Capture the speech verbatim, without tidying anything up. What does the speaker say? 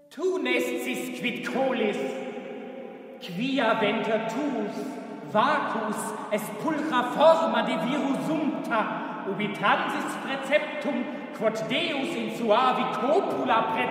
Tu nescis quid colis, quia venter tuus, vacus est pulchra forma de virus sumpta, ubi transis preceptum, quod Deus in suavi copula